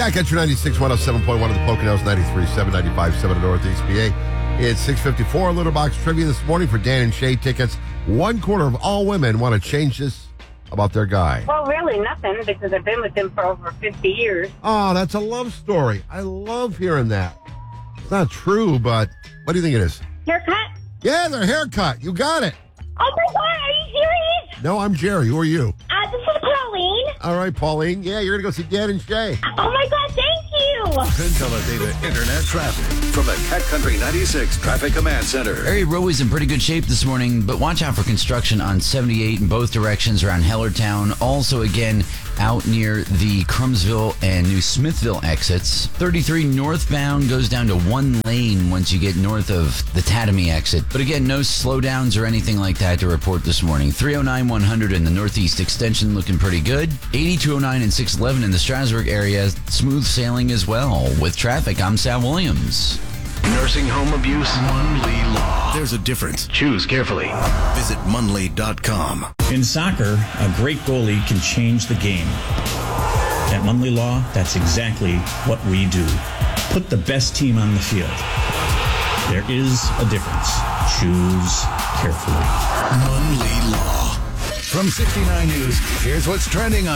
Catcatcher 96, 107.1 of the Poconos, 93.7, 95.7 of Northeast PA. It's 6:54 Litter Box Trivia this morning for Dan and Shay tickets. 1/4 of all women want to change this about their guy. Well, really nothing, because I've been with him for over 50 years. Oh, that's a love story. I love hearing that. It's not true, but what do you think it is? Haircut? Yeah, their haircut. You got it. Oh my God, are you serious? No, I'm Jerry. Who are you? This is Pauline. All right, Pauline. Yeah, you're going to go see Dan and Shay. Oh my God, thank you. PenTeleData Internet traffic from the Cat Country 96 Traffic Command Center. Area roadways in pretty good shape this morning, but watch out for construction on 78 in both directions around Hellertown. Also, again, out near the Crumsville and New Smithville exits. 33 northbound goes down to one lane once you get north of the Tatamy exit. But again, no slowdowns or anything like that to report this morning. 309 100 in the Northeast Extension looking pretty good. 8209 and 611 in the Strasburg area. Smooth sailing as well. With traffic, I'm Sal Williams. Nursing home abuse, Munley Law. There's a difference. Choose carefully. Visit Munley.com. In soccer, a great goalie can change the game. At Munley Law, that's exactly what we do. Put the best team on the field. There is a difference. Choose carefully. Munley Law. From 69 News, here's what's trending on